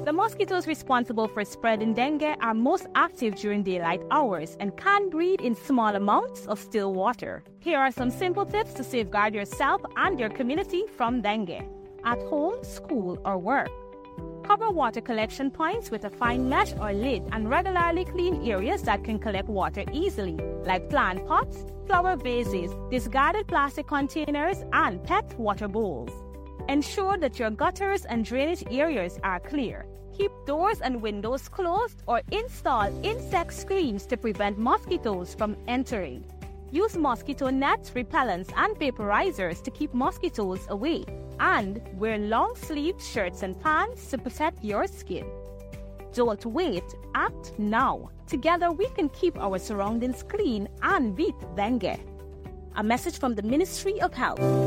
The mosquitoes responsible for spreading dengue are most active during daylight hours and can breed in small amounts of still water. Here are some simple tips to safeguard yourself and your community from dengue. At home, school, or work. Cover water collection points with a fine mesh or lid and regularly clean areas that can collect water easily, like plant pots, flower vases, discarded plastic containers, and pet water bowls. Ensure that your gutters and drainage areas are clear. Keep doors and windows closed or install insect screens to prevent mosquitoes from entering. Use mosquito nets, repellents, and vaporizers to keep mosquitoes away. And wear long-sleeved shirts and pants to protect your skin. Don't wait, act now. Together we can keep our surroundings clean and beat dengue. A message from the Ministry of Health.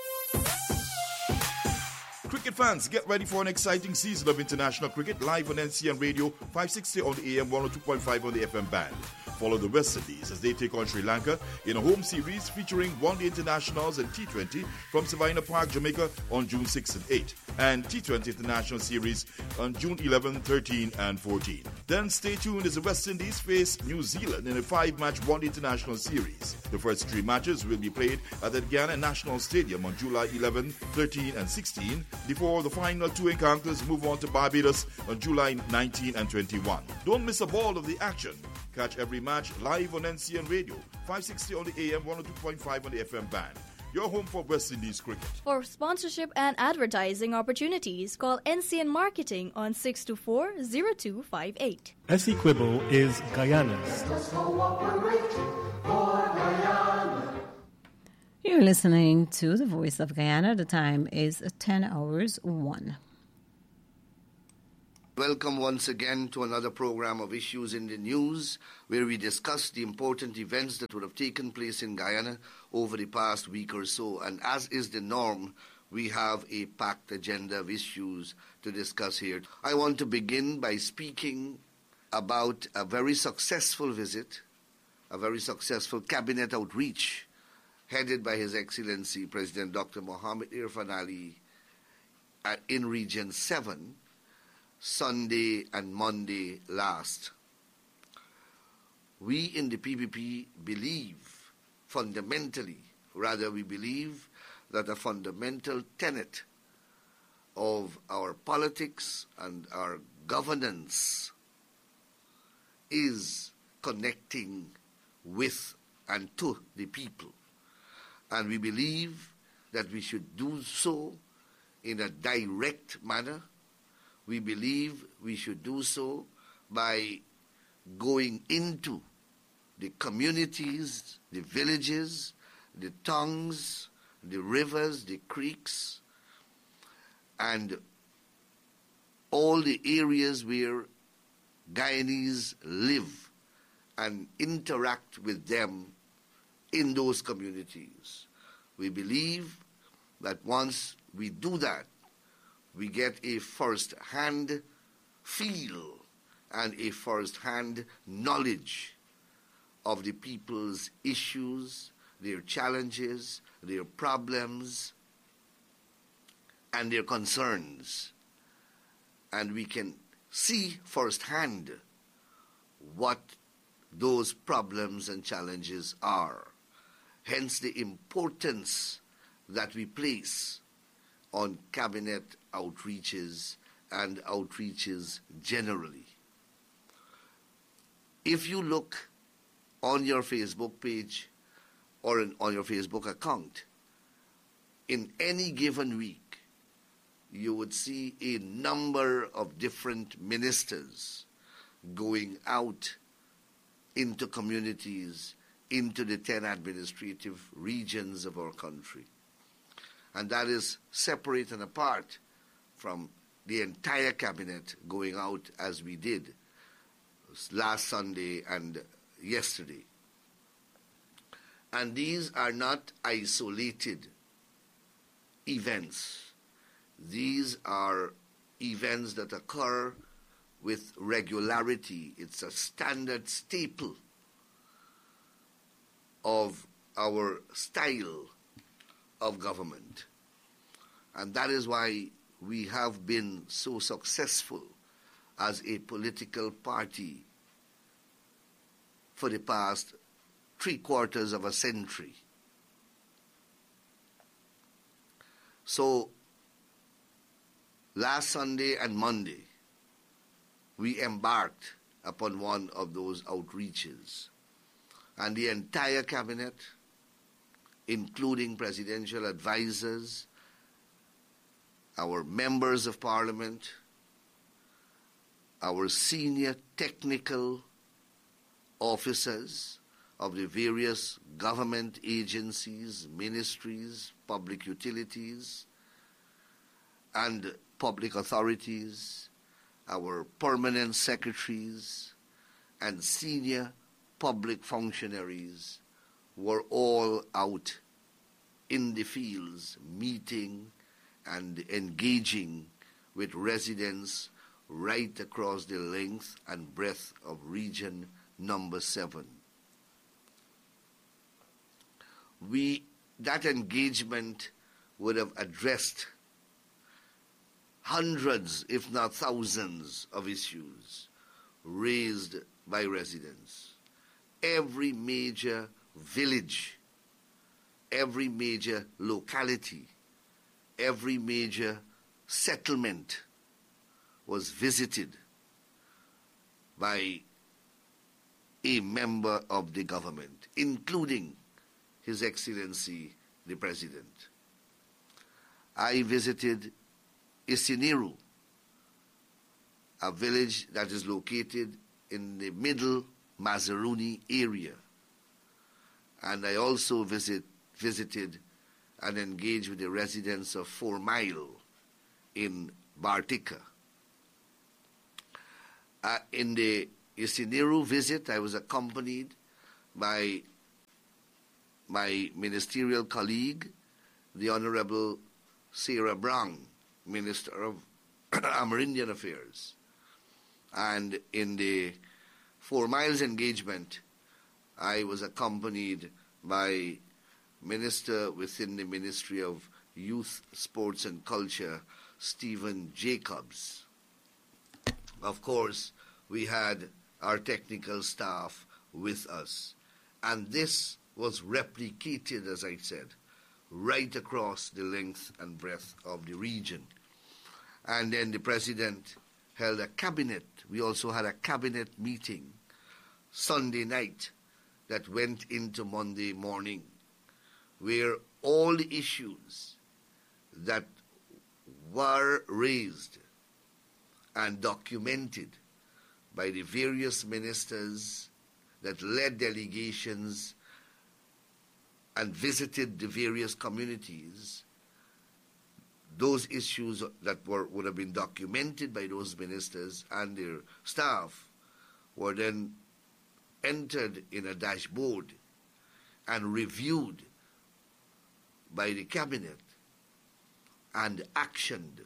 Cricket fans, get ready for an exciting season of international cricket live on NCN Radio 560 on the AM, 102.5 on the FM band. Follow the West Indies as they take on Sri Lanka in a home series featuring one-day internationals and T20 from Savannah Park, Jamaica on June 6 and 8, and T20 International Series on June 11, 13, and 14. Then stay tuned as the West Indies face New Zealand in a 5-match one-day international series. The first 3 matches will be played at the Guyana National Stadium on July 11, 13, and 16, before the final 2 encounters move on to Barbados on July 19 and 21. Don't miss a ball of the action. Catch every match live on NCN Radio, 560 on the AM, 102.5 on the FM band. Your home for West Indies cricket. For sponsorship and advertising opportunities, call NCN Marketing on 624-0258. Essequibo is Guyana's. You're listening to The Voice of Guyana. The time is 10 hours 1. Welcome once again to another program of Issues in the News, where we discuss the important events that would have taken place in Guyana over the past week or so. And as is the norm, we have a packed agenda of issues to discuss here. I want to begin by speaking about a very successful visit, a very successful cabinet outreach headed by His Excellency President Dr. Mohammed Irfan Ali in Region 7, Sunday and Monday last. We in the PPP believe we believe that a fundamental tenet of our politics and our governance is connecting with and to the people. And we believe that we should do so in a direct manner. We believe we should do so by going into the communities, the villages, the towns, the rivers, the creeks, and all the areas where Guyanese live and interact with them in those communities. We believe that once we do that, we get a first-hand feel and a first-hand knowledge of the people's issues, their challenges, their problems, and their concerns. And we can see firsthand what those problems and challenges are. Hence the importance that we place on cabinet outreaches and outreaches generally. If you look on your Facebook page or on your Facebook account, in any given week, you would see a number of different ministers going out into communities, into the 10 administrative regions of our country. And that is separate and apart from the entire cabinet going out as we did last Sunday and yesterday. And these are not isolated events. These are events that occur with regularity. It's a standard staple of our style of government. And that is why we have been so successful as a political party for the past 3/4 of a century. So, last Sunday and Monday, we embarked upon one of those outreaches. And the entire cabinet, including presidential advisors, our members of parliament, our senior technical officers of the various government agencies, ministries, public utilities, and public authorities, our permanent secretaries, and senior public functionaries were all out in the fields meeting and engaging with residents right across the length and breadth of region number 7. That engagement would have addressed hundreds, if not thousands, of issues raised by residents. Every major village, every major locality, every major settlement was visited by a member of the government, including His Excellency the President. I visited Isiniru, a village that is located in the middle Mazaruni area. And I also visited and engaged with the residents of 4 Mile in Bartica. In the Isiniru visit, I was accompanied by my ministerial colleague, the Honorable Sarah Brown, Minister of Amerindian Affairs. And in the 4 Miles engagement, I was accompanied by Minister within the Ministry of Youth, Sports and Culture, Stephen Jacobs. Of course, we had our technical staff with us. And this was replicated, as I said, right across the length and breadth of the region. And then the President held a cabinet. We also had a cabinet meeting Sunday night that went into Monday morning, where all the issues that were raised and documented by the various ministers that led delegations and visited the various communities, those issues that would have been documented by those ministers and their staff were then entered in a dashboard and reviewed by the cabinet and actioned,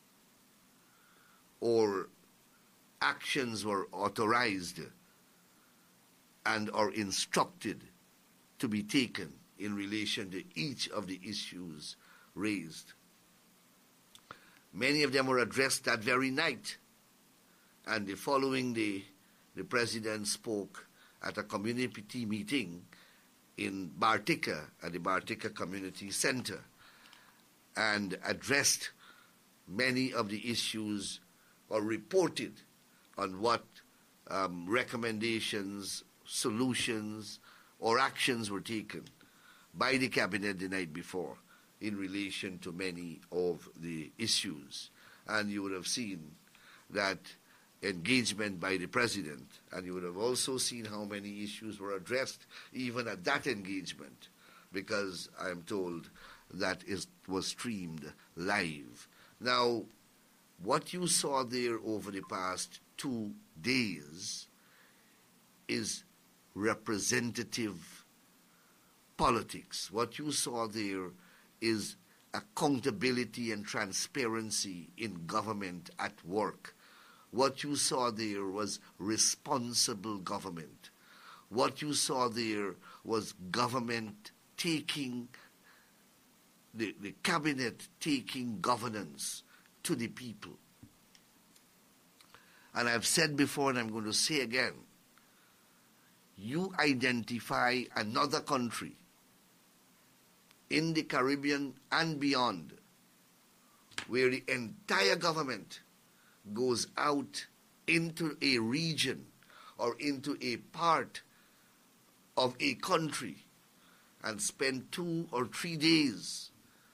or actions were authorized and are instructed to be taken in relation to each of the issues raised. Many of them were addressed that very night, and the following day, the President spoke at a community meeting in Bartica, at the Bartica Community Center, and addressed many of the issues, or reported on what recommendations, solutions, or actions were taken by the Cabinet the night before in relation to many of the issues. And you would have seen that engagement by the President, and you would have also seen how many issues were addressed even at that engagement, because I am told that it was streamed live. Now, what you saw there over the past 2 days is representative politics. What you saw there is accountability and transparency in government at work. What you saw there was responsible government. What you saw there was government taking, the cabinet taking governance to the people. And I've said before and I'm going to say again, you identify another country in the Caribbean and beyond where the entire government goes out into a region or into a part of a country and spend 2 or 3 days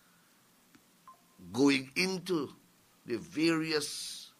going into the various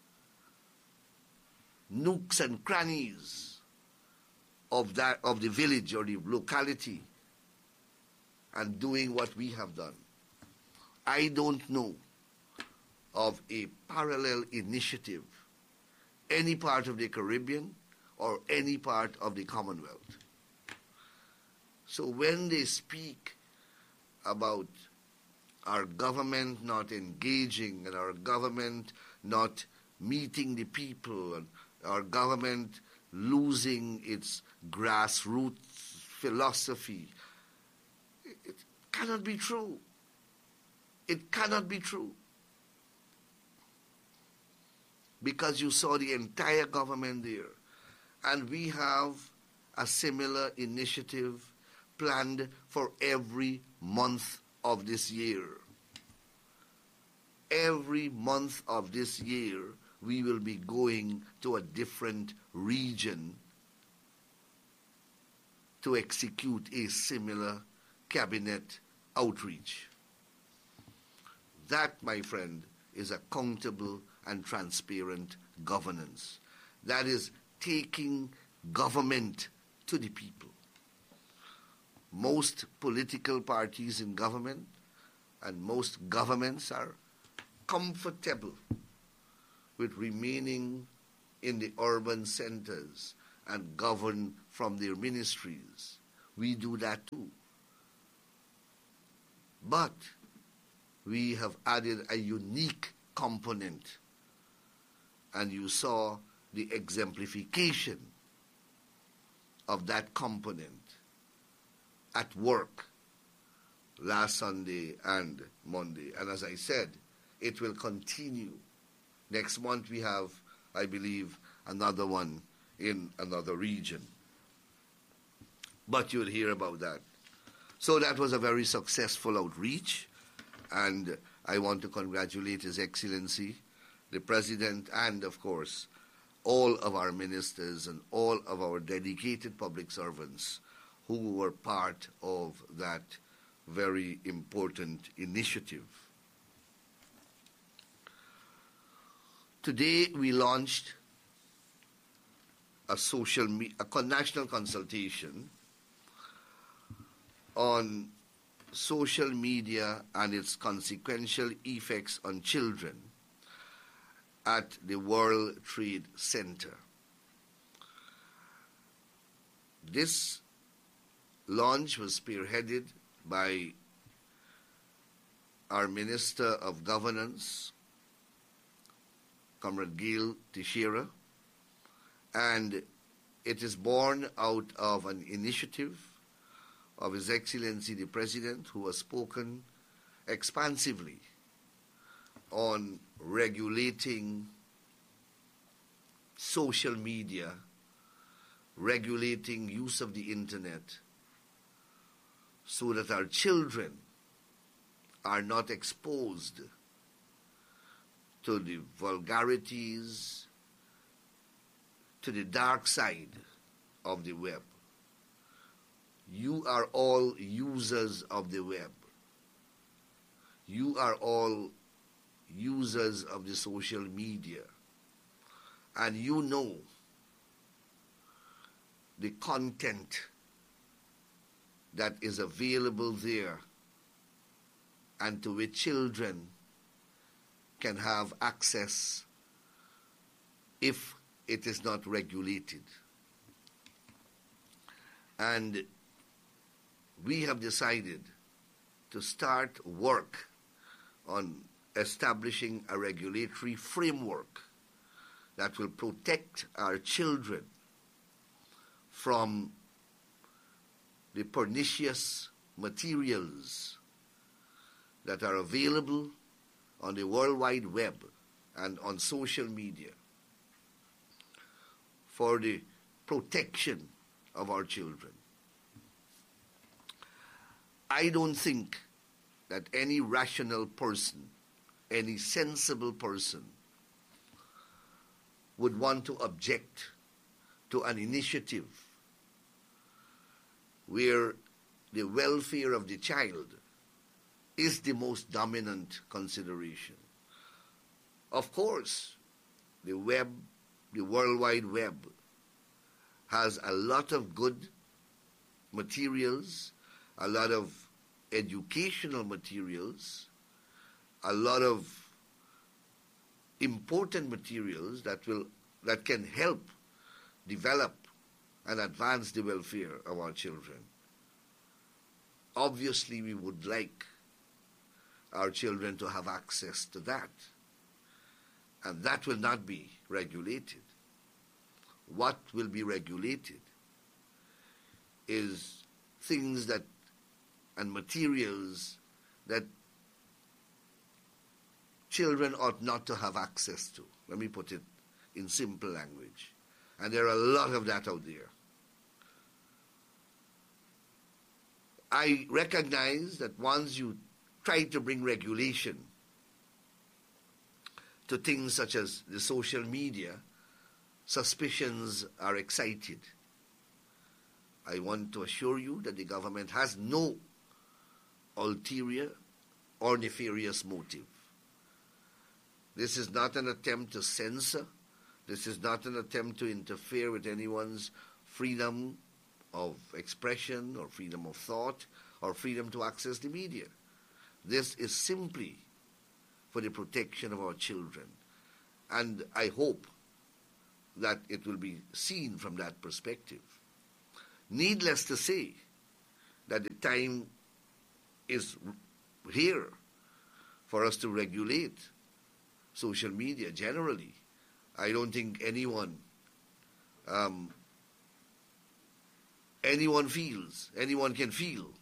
nooks and crannies of the village or the locality and doing what we have done. I don't know of a parallel initiative any part of the Caribbean or any part of the Commonwealth. So when they speak about our government not engaging and our government not meeting the people and our government losing its grassroots philosophy, it cannot be true. It cannot be true. Because you saw the entire government there. And we have a similar initiative planned for every month of this year. Every month of this year, we will be going to a different region to execute a similar cabinet outreach. That, my friend, is accountable and transparent governance. That is taking government to the people. Most political parties in government and most governments are comfortable with remaining in the urban centers and govern from their ministries. We do that too. But we have added a unique component, and you saw the exemplification of that component at work last Sunday and Monday. And as I said, it will continue. Next month we have, I believe, another one in another region. But you'll hear about that. So that was a very successful outreach, and I want to congratulate His Excellency, the President, and of course, all of our ministers and all of our dedicated public servants who were part of that very important initiative. Today we launched a national consultation on social media and its consequential effects on children at the World Trade Center. This launch was spearheaded by our Minister of Governance, Comrade Gail Teixeira, and it is born out of an initiative of His Excellency the President, who has spoken expansively on regulating social media, regulating use of the internet, so that our children are not exposed to the vulgarities, to the dark side of the web. You are all users of the web. You are all users of the social media. And you know the content that is available there and to which children can have access if it is not regulated. And we have decided to start work on establishing a regulatory framework that will protect our children from the pernicious materials that are available on the World Wide Web and on social media. for the protection of our children. I don't think that any rational person, any sensible person, would want to object to an initiative where the welfare of the child is the most dominant consideration. Of course, the World Wide Web, has a lot of good materials, a lot of educational materials, a lot of important materials that can help develop and advance the welfare of our children. Obviously, we would like our children to have access to that, and that will not be regulated. What will be regulated is things that and materials that children ought not to have access to. Let me put it in simple language. And there are a lot of that out there. I recognize that once you try to bring regulation to things such as the social media, suspicions are excited. I want to assure you that the government has no ulterior or nefarious motive. This is not an attempt to censor. This is not an attempt to interfere with anyone's freedom of expression or freedom of thought or freedom to access the media. This is simply for the protection of our children. And I hope that it will be seen from that perspective. Needless to say that the time is here for us to regulate social media generally. I don't think anyone can feel